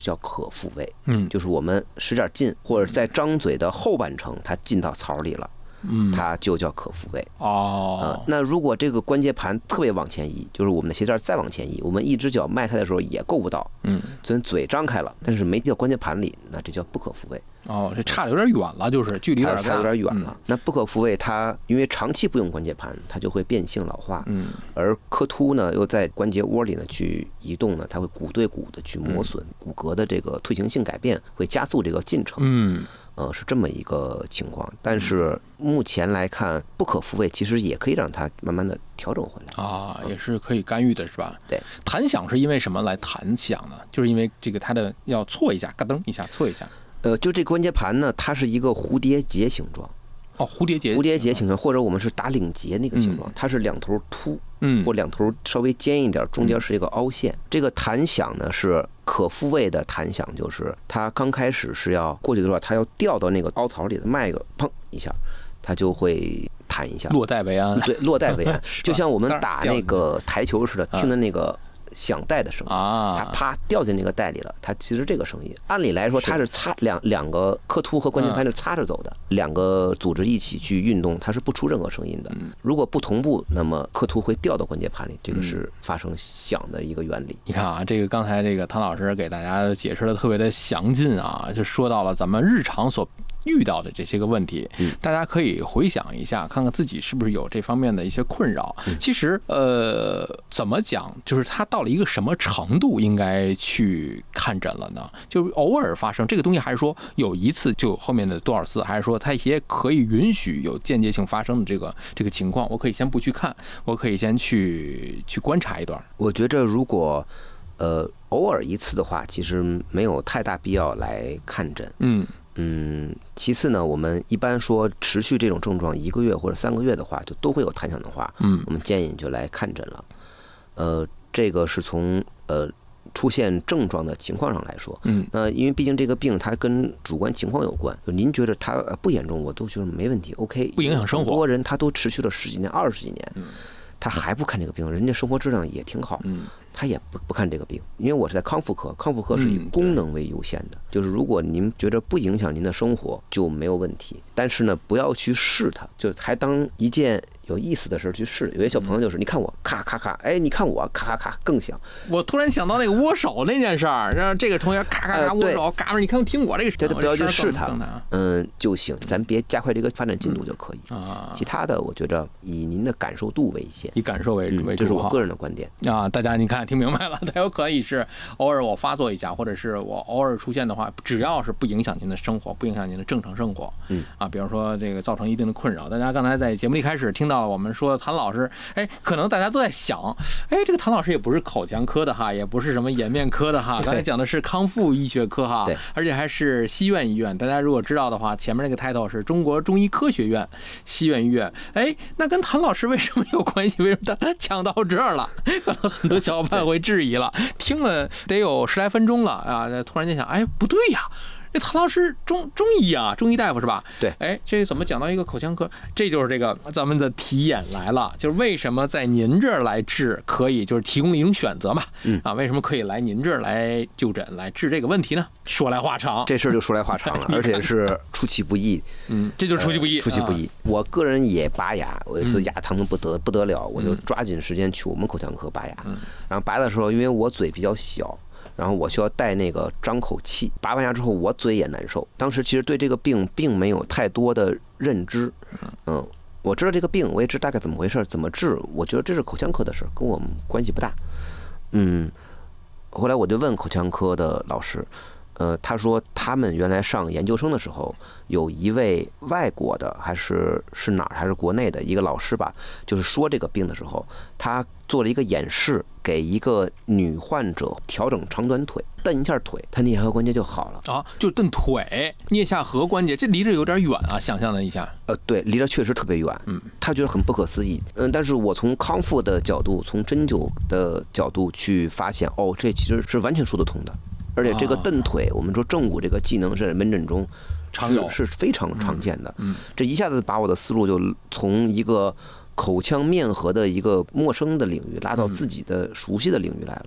叫可复位， 就是我们使点劲，或者在张嘴的后半程它进到槽里了。它就叫可复位。那如果这个关节盘特别往前移，就是我们的鞋垫再往前移，我们一只脚迈开的时候也够不到，虽然嘴张开了，但是没到关节盘里，那这叫不可复位。 这差的有点远了，就是距离有点差有点远了。那不可复位，它因为长期不用关节盘，它就会变性老化。而磕突呢，又在关节窝里呢去移动呢，它会骨对骨的去磨损，骨骼的这个退行性改变会加速这个进程。是这么一个情况，但是目前来看，不可复位其实也可以让它慢慢的调整回来也是可以干预的，是吧？ 对， 弹响是因为什么来弹响呢？就是因为这个它的要错一下，嘎噔一下错一下。 就这关节盘呢，它是一个蝴蝶结形状。 蝴蝶结形状，或者我们是打领结那个形状，它是两头凸，或两头稍微尖一点，中间是一个凹陷。这个弹响呢是可复位的弹响，就是它刚开始是要过去的时候，它要掉到那个凹槽里的，迈个砰一下，它就会弹一下， 落袋为安。 对，落袋为安，就像我们打那个台球似的，听的那个响带的声音它啪掉进那个袋里了，它其实这个声音，按理来说它是擦两个磕突和关节盘是擦着走的，两个组织一起去运动，它是不出任何声音的。如果不同步，那么磕突会掉到关节盘里，这个是发生响的一个原理。 你看啊，这个刚才这个唐老师给大家解释的特别的详尽啊，就说到了咱们日常所遇到的这些个问题，大家可以回想一下，看看自己是不是有这方面的一些困扰。其实怎么讲，就是它到了一个什么程度应该去看诊了呢？就偶尔发生这个东西，还是说有一次就后面的多少次，还是说它也可以允许有间接性发生的这个情况？我可以先不去看，我可以先去观察一段。 我觉着如果偶尔一次的话，其实没有太大必要来看诊。其次呢，我们一般说持续这种症状1个月或者3个月的话，就都会有弹响的话，我们建议你就来看诊了。这个是从出现症状的情况上来说，那因为毕竟这个病它跟主观情况有关，就您觉得它不严重，我都觉得没问题 ，OK， 不影响生活。 很多人他都持续了10几年、20几年，他还不看这个病，人家生活质量也挺好。他也不看这个病，因为我是在康复科，康复科是以功能为优先的，就是如果您觉得不影响您的生活就没有问题，但是呢，不要去试它，就还当一件有意思的事去试。有些小朋友就是，你看我咔咔咔，哎，你看我咔咔咔更响。 我突然想到那个握手那件事儿，让这个同学咔咔咔握手，嘎你看听我这个， 对，不要去试它，就行，咱别加快这个发展进度就可以。其他的我觉得以您的感受度为先， 以感受为主， 这是我个人的观点啊。大家你看听明白了，它有可以是偶尔我发作一下，或者是我偶尔出现的话，只要是不影响您的生活，不影响您的正常生活，比方说这个造成一定的困扰。大家刚才在节目一开始听到了我们说谭老师，可能大家都在想，这个谭老师也不是口腔科的哈，也不是什么颜面科的哈，刚才讲的是康复医学科哈，而且还是西院医院。大家如果知道的话，前面那个 title 是中国中医科学院西院医院，那跟谭老师为什么有关系？为什么他讲到这儿了？可能很多小伙伴会质疑了，听了得有10来分钟了啊，突然间想，不对呀。这谭老师中医啊，中医大夫是吧？ 对， 这怎么讲到一个口腔科？这就是这个咱们的题眼来了，就是为什么在您这儿来治可以，就是提供了一种选择嘛。为什么可以来您这儿来就诊来治这个问题呢？说来话长， 这事儿就说来话长了，而且是出其不意。 这就是出其不意， 出其不意。我个人也拔牙，我有一次牙疼得不得了，我就抓紧时间去我们口腔科拔牙。然后拔的时候，因为我嘴比较小。然后我需要带那个张口器，拔完牙之后我嘴也难受。当时其实对这个病并没有太多的认知，我知道这个病，我也知大概怎么回事，怎么治。我觉得这是口腔科的事，跟我们关系不大。后来我就问口腔科的老师，他说他们原来上研究生的时候，有一位外国的还是哪儿还是国内的一个老师吧，就是说这个病的时候，他做了一个演示，给一个女患者调整长短腿，蹬一下腿，她颞下颌关节就好了啊，就蹬腿，颞下颌关节，这离着有点远啊，想象了一下， 对，离着确实特别远，他觉得很不可思议，但是我从康复的角度，从针灸的角度去发现，这其实是完全说得通的。而且这个蹬腿，我们说正骨这个技能是门诊中是非常常见的。这一下子把我的思路就从一个口腔面颌的一个陌生的领域拉到自己的熟悉的领域来了。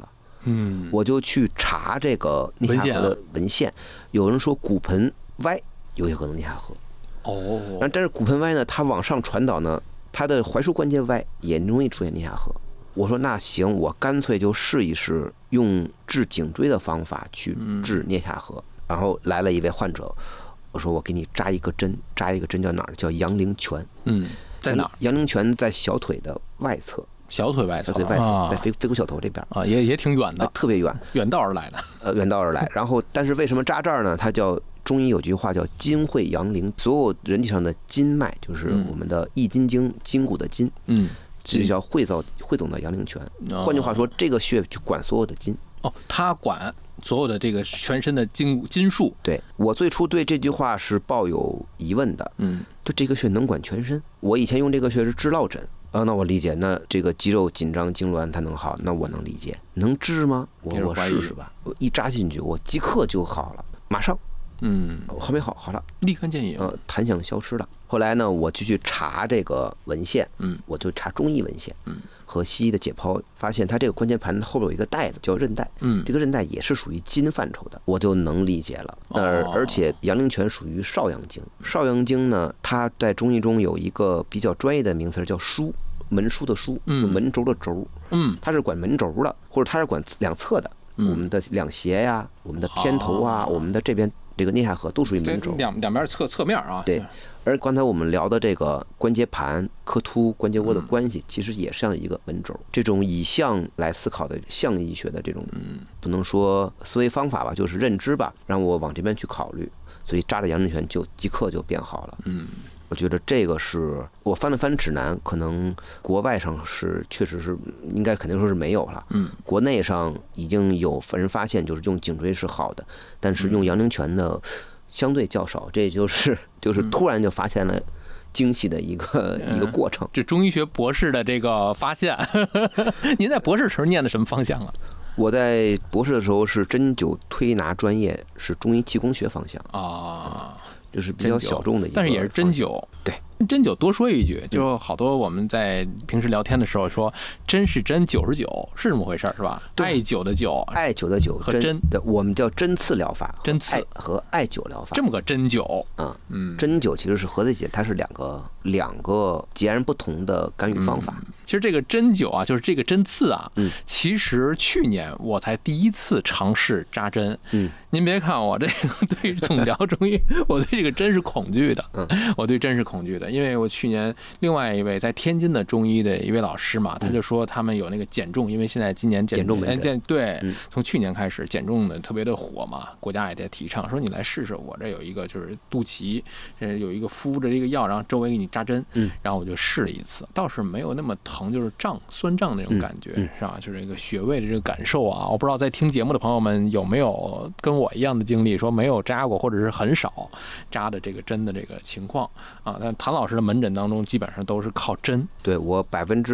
我就去查这个颞下颌的文献，有人说骨盆歪有可能颞下颌。但是骨盆歪呢，它往上传导呢，它的踝束关节歪也容易出现颞下颌。我说那行，我干脆就试一试用治颈椎的方法去治颞下颌。然后来了一位患者，我说我给你扎一个针叫哪儿？叫阳陵泉。 在哪儿？ 阳陵泉在小腿的外侧。 小腿外侧， 在腓骨小头这边啊，也挺远的， 特别远， 远道而来的。 远道而来。然后，但是为什么扎这儿呢？它叫中医有句话叫筋会阳陵，所有人体上的筋脉就是我们的易筋经筋骨的筋，这就叫汇总到阳陵泉。换句话说，这个穴就管所有的筋。 它管所有的这个全身的筋束。 对，我最初对这句话是抱有疑问的，就这个穴能管全身。我以前用这个穴是治落枕。那我理解，那这个肌肉紧张痉挛它能好，那我能理解。能治吗？我试试吧。我一扎进去，我即刻就好了，马上。还没好了， 立竿见影。 弹响消失了。后来呢，我就去查这个文献，我就查中医文献，和西医的解剖，发现它这个关节盘后边有一个带子叫韧带，这个韧带也是属于筋范畴的，我就能理解了。而且阳陵泉属于少阳经，少阳经呢，它在中医中有一个比较专业的名词叫枢。门枢的枢，门轴的轴，它是管门轴的，或者它是管两侧的，我们的两胁呀，我们的偏头啊，我们的这边这个颞下颌都属于门轴， 两边侧面啊。 对，而刚才我们聊的这个关节盘、髁突、关节窝的关系，其实也像一个门轴。这种以象来思考的象医学的这种，不能说思维方法吧，就是认知吧，让我往这边去考虑，所以扎着阳陵泉就即刻就变好了。我觉得这个是我翻了翻指南，可能国外上是确实是应该肯定说是没有了。国内上已经有人发现，就是用颈椎是好的，但是用阳陵泉的相对较少。这就是突然就发现了惊喜的一个过程。 这中医学博士的这个发现，您在博士时候念的什么方向啊？ 我在博士的时候是针灸推拿专业，是中医气功学方向啊。 就是比较小众的一个， 但是也是针灸。 对， 针灸多说一句，就好多我们在平时聊天的时候说，针是针，灸是灸，是这么回事是吧？艾灸的灸， 艾灸的灸和针， 我们叫针刺疗法， 针刺和艾灸疗法， 这么个针灸。 针灸其实是合在一起，它是两个截然不同的干预方法。 其实这个针灸啊，就是这个针刺啊，其实去年我才第一次尝试扎针。您别看我这个对总疗中医，我对这个针是恐惧的。我对针是恐惧的，因为我去年另外一位在天津的中医的一位老师嘛，他就说他们有那个减重，因为现在今年减重对，从去年开始减重的特别的火嘛，国家也在提倡，说你来试试，我这有一个就是肚脐，有一个敷着这个药，然后周围给你扎针，然后我就试了一次，倒是没有那么疼，就是酸胀那种感觉，是吧？就是这个穴位的这个感受啊，我不知道在听节目的朋友们有没有跟我一样的经历，说没有扎过或者是很少扎的这个针的这个情况啊。但谭老师的门诊当中基本上都是靠针， 对我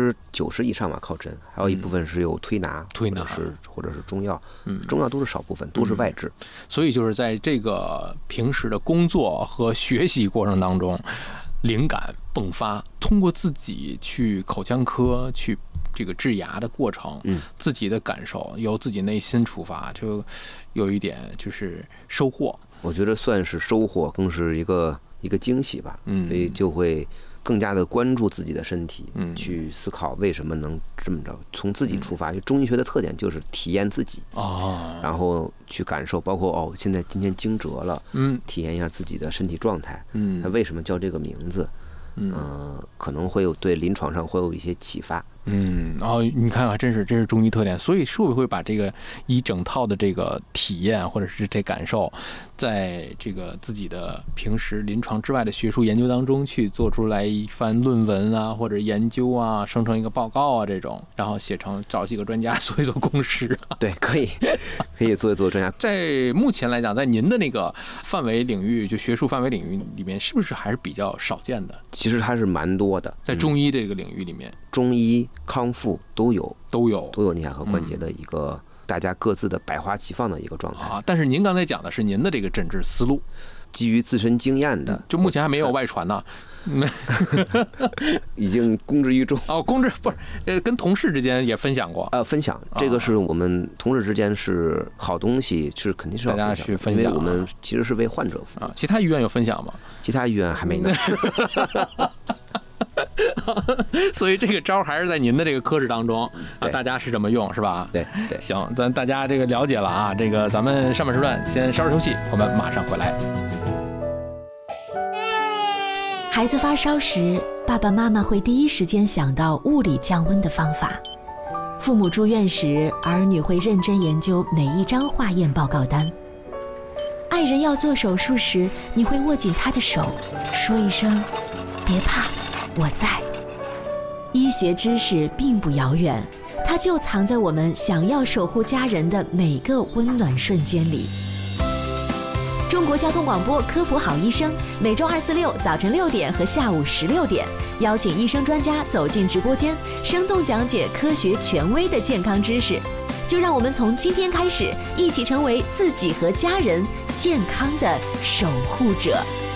90%以上吧靠针，还有一部分是有推拿或者是中药，中药都是少部分，都是外治。 所以就是在这个平时的工作和学习过程当中，灵感迸发，通过自己去口腔科去这个治牙的过程，自己的感受由自己内心出发，就有一点就是收获。 我觉得算是收获，更是一个惊喜吧。所以就会更加的关注自己的身体，去思考为什么能这么着，从自己出发。中医学的特点就是体验自己然后去感受，包括现在今天惊蛰了，体验一下自己的身体状态，它为什么叫这个名字，可能会有对临床上会有一些启发。 你看啊，这是中医特点，所以是不会把这个一整套的这个体验或者是这感受，在这个自己的平时临床之外的学术研究当中去做出来一番论文啊，或者研究啊，生成一个报告啊这种，然后写成找几个专家做一做公式。 对，可以做一做专家。 在目前来讲，在您的那个范围领域，就学术范围领域里面，是不是还是比较少见的？ 其实还是蛮多的， 在中医这个领域里面， 中医康复都有颞下颌关节的一个大家各自的百花齐放的一个状态但是您刚才讲的是您的这个诊治思路， 基于自身经验的， 就目前还没有外传呢。 已经公之于众。 公之不是，跟同事之间也分享过。 分享这个是我们同事之间是好东西，是肯定是要大家去分享， 因为我们其实是为患者服务。 其他医院有分享吗？ 其他医院还没呢。 所以这个招还是在您的这个科室当中大家是这么用是吧？ 对， 行，咱大家这个了解了啊，这个咱们上半时段先稍事休息，我们马上回来。 孩子发烧时，爸爸妈妈会第一时间想到物理降温的方法。父母住院时，儿女会认真研究每一张化验报告单。爱人要做手术时，你会握紧他的手，说一声“别怕，我在”。医学知识并不遥远，它就藏在我们想要守护家人的每个温暖瞬间里。中国交通广播科普好医生，每周2、4、6早晨6点和下午16点，邀请医生专家走进直播间，生动讲解科学权威的健康知识。就让我们从今天开始，一起成为自己和家人健康的守护者。